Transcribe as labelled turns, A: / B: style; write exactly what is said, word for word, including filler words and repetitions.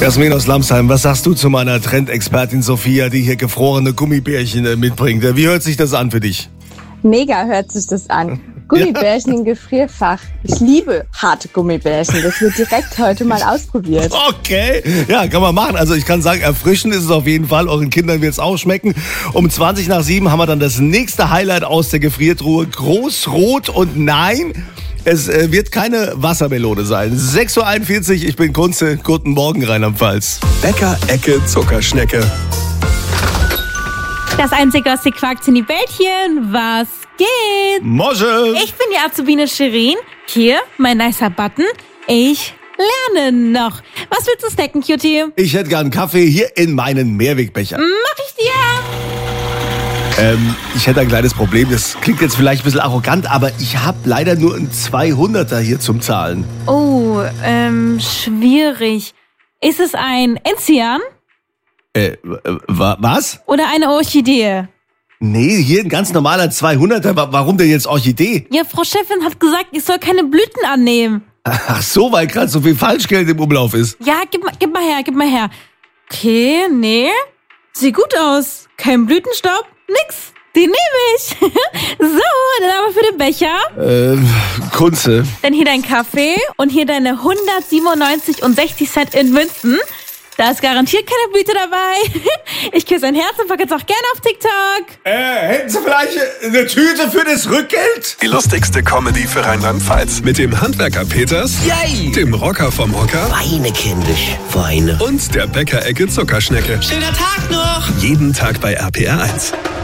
A: Jasmin aus Lamsheim, was sagst du zu meiner Trendexpertin Sophia, die hier gefrorene Gummibärchen äh, mitbringt? Wie hört sich das an für dich?
B: Mega hört sich das an. Gummibärchen ja. Im Gefrierfach. Ich liebe harte Gummibärchen. Das wird direkt heute mal ausprobiert.
A: Okay, ja, kann man machen. Also ich kann sagen, erfrischend ist es auf jeden Fall. Euren Kindern wird es auch schmecken. Um zwanzig nach sieben haben wir dann das nächste Highlight aus der Gefriertruhe. Großrot und nein, es äh, wird keine Wassermelone sein. sechs Uhr einundvierzig, ich bin Kunze. Guten Morgen, Rheinland-Pfalz.
C: Bäcker-Ecke Zuckerschnecke.
D: Das einzige aus die Quark-Zinni-Bällchen, was geht?
A: Mosche!
D: Ich bin die Azubine Shirin. Hier, mein nicer Button. Ich lerne noch. Was willst du snacken, Cutie?
A: Ich hätte gern einen Kaffee hier in meinen Mehrwegbecher.
D: Mach ich dir.
A: Ähm, ich hätte ein kleines Problem. Das klingt jetzt vielleicht ein bisschen arrogant, aber ich habe leider nur einen zweihunderter hier zum Zahlen.
D: Oh, ähm, schwierig. Ist es ein Enzian?
A: Äh, wa- was?
D: Oder eine Orchidee?
A: Nee, hier ein ganz normaler zweihunderter. Warum denn jetzt Orchidee?
D: Ja, Frau Chefin hat gesagt, ich soll keine Blüten annehmen.
A: Ach so, weil gerade so viel Falschgeld im Umlauf ist.
D: Ja, gib mal, gib mal her, gib mal her. Okay, nee. Sieht gut aus. Kein Blütenstaub, nix. Den nehme ich. So, dann aber für den Becher.
A: Ähm, Kunze.
D: Dann hier dein Kaffee und hier deine hundertsiebenundneunzig und sechzig Cent in Münzen. Da ist garantiert keine Blüte dabei. Ich küsse ein Herz und packe jetzt auch gerne auf TikTok.
A: Äh, hätten Sie vielleicht eine Tüte für das Rückgeld?
C: Die lustigste Comedy für Rheinland-Pfalz. Mit dem Handwerker Peters,
E: Yay!
C: dem Rocker vom Hocker
E: Weine, kindisch, Weine.
C: und der Bäcker-Ecke Zuckerschnecke.
E: Schöner Tag noch!
C: Jeden Tag bei R P R eins.